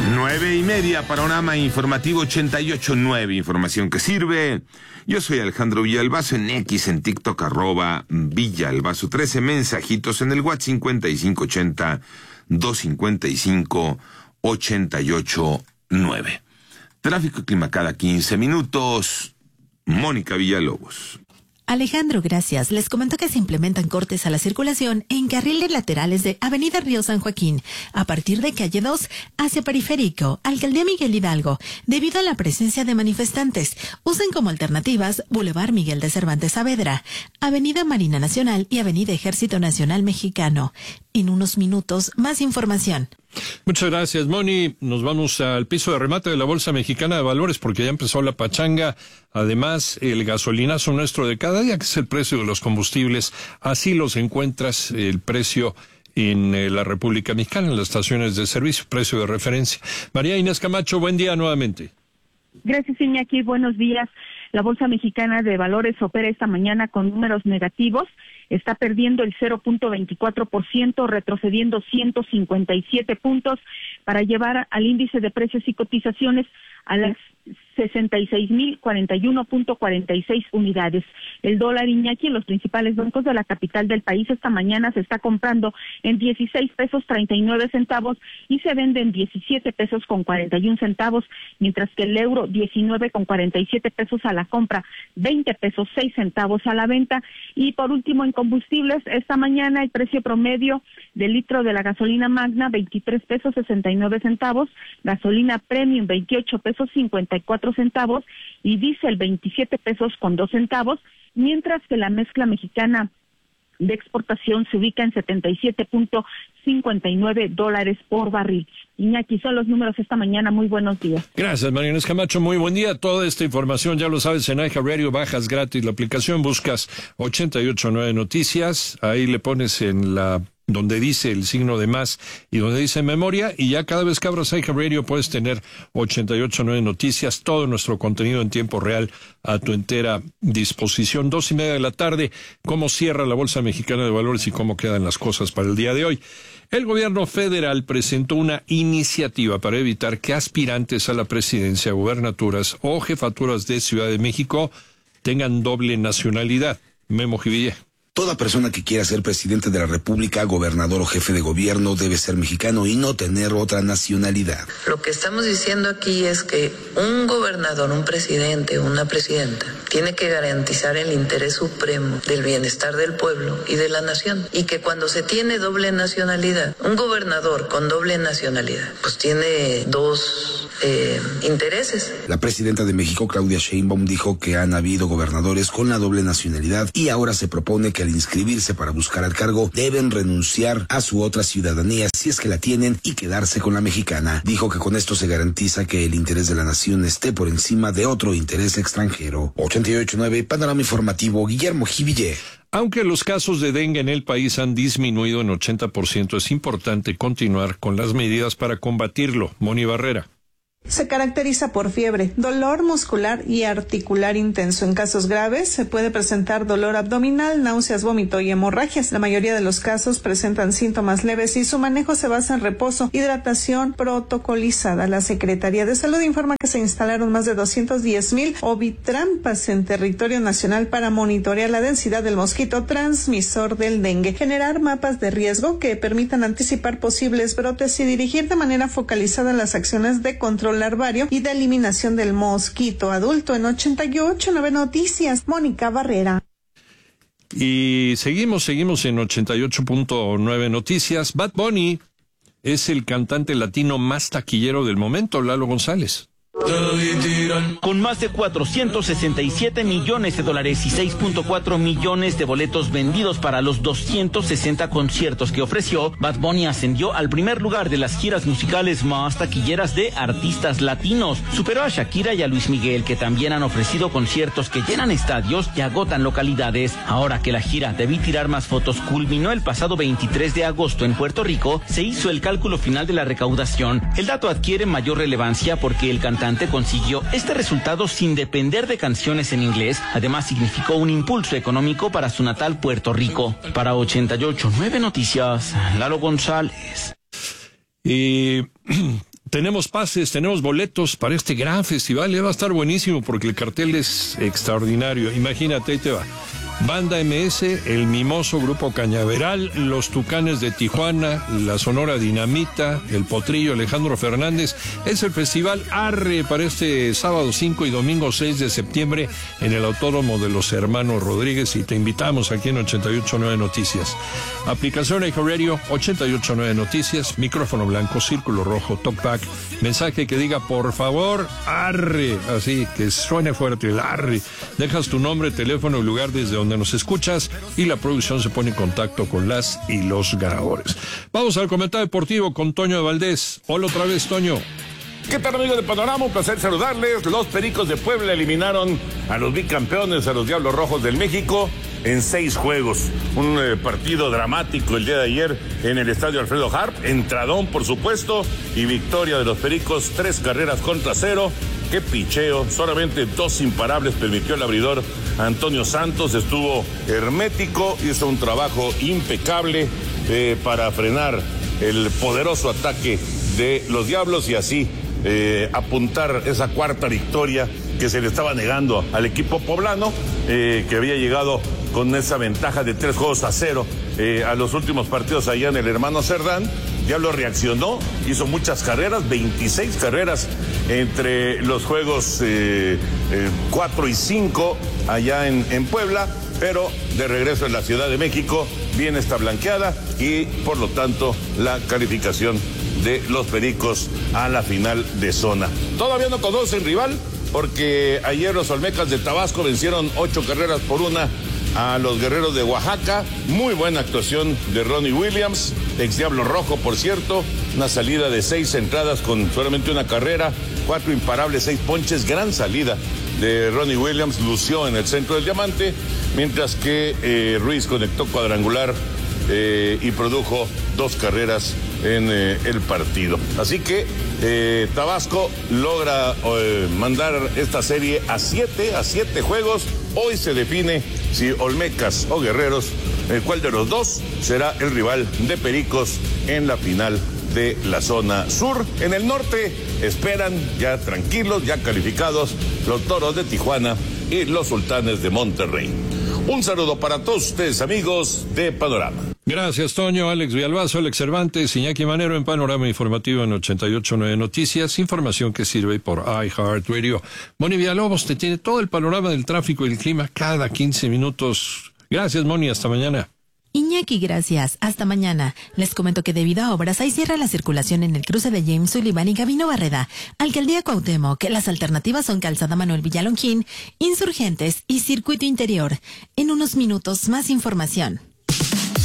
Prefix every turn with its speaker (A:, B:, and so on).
A: 9:30, panorama informativo 88.9, información que sirve. Yo soy Alejandro Villalbazo en X, en TikTok, @Villalbazo 13, mensajitos en el WhatsApp 5580-255-889. Tráfico y clima cada 15 minutos. Mónica Villalobos.
B: Alejandro, gracias. Les comento que se implementan cortes a la circulación en carriles laterales de Avenida Río San Joaquín, a partir de calle 2 hacia Periférico, Alcaldía Miguel Hidalgo, debido a la presencia de manifestantes. Usen como alternativas Boulevard Miguel de Cervantes Saavedra, Avenida Marina Nacional y Avenida Ejército Nacional Mexicano. En unos minutos, más información.
C: Muchas gracias, Moni. Nos vamos al piso de remate de la Bolsa Mexicana de Valores porque ya empezó la pachanga. Además, el gasolinazo nuestro de cada día, que es el precio de los combustibles. Así los encuentras, el precio en la República Mexicana, en las estaciones de servicio, precio de referencia. María Inés Camacho, buen día nuevamente.
D: Gracias, Iñaki. Buenos días. La Bolsa Mexicana de Valores opera esta mañana con números negativos. Está perdiendo el 0.24%, retrocediendo 157 puntos para llevar al índice de precios y cotizaciones a las 66,041.46 unidades. El dólar, Iñaki, en los principales bancos de la capital del país esta mañana se está comprando en 16 pesos 39 centavos y se vende en 17 pesos con 41 centavos, mientras que el euro 19 con 47 pesos a la compra, 20 pesos 6 centavos a la venta. Y por último, en combustibles, esta mañana el precio promedio del litro de la gasolina magna 23 pesos 69 centavos, gasolina premium 28 pesos 54 centavos y diésel 27 pesos con 2 centavos, mientras que la mezcla mexicana de exportación se ubica en $77.59 por barril. Iñaki, son los números esta mañana. Muy buenos días.
C: Gracias, María Inés Camacho. Muy buen día. Toda esta información, ya lo sabes, en iHeartRadio, bajas gratis la aplicación, buscas 889 Noticias, ahí le pones en la donde dice el signo de más y donde dice memoria, y ya cada vez que abras iHeartRadio puedes tener 889 Noticias, todo nuestro contenido en tiempo real a tu entera disposición. 2:30 de la tarde, cómo cierra la Bolsa Mexicana de Valores y cómo quedan las cosas para el día de hoy. El gobierno federal presentó una iniciativa para evitar que aspirantes a la presidencia, gubernaturas o jefaturas de Ciudad de México tengan doble nacionalidad. Memo Jiville.
E: Toda persona que quiera ser presidente de la República, gobernador o jefe de gobierno debe ser mexicano y no tener otra nacionalidad.
F: Lo que estamos diciendo aquí es que un gobernador, un presidente, una presidenta, tiene que garantizar el interés supremo del bienestar del pueblo y de la nación. Y que cuando se tiene doble nacionalidad, un gobernador con doble nacionalidad, pues tiene dos intereses.
E: La presidenta de México, Claudia Sheinbaum, dijo que han habido gobernadores con la doble nacionalidad y ahora se propone que al inscribirse para buscar el cargo deben renunciar a su otra ciudadanía si es que la tienen y quedarse con la mexicana. Dijo que con esto se garantiza que el interés de la nación esté por encima de otro interés extranjero. 88.9, panorama informativo, Guillermo Jiville.
C: Aunque los casos de dengue en el país han disminuido en 80%, es importante continuar con las medidas para combatirlo. Moni Barrera.
G: Se caracteriza por fiebre, dolor muscular y articular intenso. En casos graves se puede presentar dolor abdominal, náuseas, vómito y hemorragias. La mayoría de los casos presentan síntomas leves y su manejo se basa en reposo, hidratación protocolizada. La Secretaría de Salud informa que se instalaron más de 210,000 ovitrampas en territorio nacional para monitorear la densidad del mosquito transmisor del dengue, generar mapas de riesgo que permitan anticipar posibles brotes y dirigir de manera focalizada las acciones de control larvario y de eliminación del mosquito adulto. En 88.9 Noticias, Mónica Barrera.
C: Y seguimos en 88.9 Noticias. Bad Bunny es el cantante latino más taquillero del momento, Lalo González.
H: Con más de 467 millones de dólares y 6.4 millones de boletos vendidos para los 260 conciertos que ofreció, Bad Bunny ascendió al primer lugar de las giras musicales más taquilleras de artistas latinos. Superó a Shakira y a Luis Miguel, que también han ofrecido conciertos que llenan estadios y agotan localidades. Ahora que la gira Debí tirar más fotos culminó el pasado 23 de agosto en Puerto Rico, se hizo el cálculo final de la recaudación. El dato adquiere mayor relevancia porque el cantante consiguió este resultado sin depender de canciones en inglés. Además, significó un impulso económico para su natal Puerto Rico. Para 88.9 Noticias, Lalo González.
C: Tenemos pases, tenemos boletos para este gran festival. Va a estar buenísimo porque el cartel es extraordinario. Imagínate, ahí te va. Banda MS, El Mimoso, Grupo Cañaveral, Los Tucanes de Tijuana, la Sonora Dinamita, El Potrillo, Alejandro Fernández. Es el festival Arre para este sábado 5 y domingo 6 de septiembre en el Autódromo de los Hermanos Rodríguez, y te invitamos aquí en 88.9 Noticias. Aplicación iHeartRadio, 88.9 Noticias, micrófono blanco, círculo rojo, talkback, mensaje que diga por favor Arre, así que suene fuerte el Arre. Dejas tu nombre, teléfono y lugar desde donde nos escuchas y la producción se pone en contacto con las y los ganadores. Vamos al comentario deportivo con Toño de Valdés. Hola otra vez, Toño.
I: ¿Qué tal, amigos de Panorama? Un placer saludarles. Los Pericos de Puebla eliminaron a los bicampeones, a los Diablos Rojos del México, en 6 juegos. Un partido dramático el día de ayer en el estadio Alfredo Harp. Entradón, por supuesto, y victoria de los Pericos, 3-0. Qué picheo, solamente 2 imparables permitió el abridor Antonio Santos. Estuvo hermético, hizo un trabajo impecable para frenar el poderoso ataque de los Diablos y así apuntar esa 4ª victoria que se le estaba negando al equipo poblano, que había llegado con esa ventaja de 3-0 a los últimos partidos allá en el Hermano Cerdán. Diablo reaccionó, hizo muchas carreras, 26 carreras entre los juegos 4 y 5 allá en Puebla, pero de regreso en la Ciudad de México viene esta blanqueada y por lo tanto la calificación de los Pericos a la final de zona. Todavía no conocen rival porque ayer los Olmecas de Tabasco vencieron 8-1 a los Guerreros de Oaxaca. Muy buena actuación de Ronnie Williams, ex Diablo Rojo, por cierto. Una salida de 6 entradas con solamente una carrera, 4 imparables, 6 ponches. Gran salida de Ronnie Williams, lució en el centro del diamante, mientras que Ruiz conectó cuadrangular y produjo 2 carreras en el partido. Así que Tabasco logra mandar esta serie a 7 juegos. Hoy se define si Olmecas o Guerreros, cuál de los dos será el rival de Pericos en la final de la zona sur. En el norte esperan ya tranquilos, ya calificados, los Toros de Tijuana y los Sultanes de Monterrey. Un saludo para todos ustedes, amigos de Panorama.
C: Gracias, Toño. Alex Villalbazo, Alex Cervantes, Iñaki Manero en Panorama Informativo en 88.9 Noticias. Información que sirve por iHeartRadio. Moni Villalobos te tiene todo el panorama del tráfico y el clima cada 15 minutos. Gracias, Moni. Hasta mañana.
B: Iñaki, gracias. Hasta mañana. Les comento que debido a obras hay cierra la circulación en el cruce de James Sullivan y Gabino Barreda. Alcaldía Cuauhtémoc, que las alternativas son Calzada Manuel Villalongín, Insurgentes y Circuito Interior. En unos minutos más información.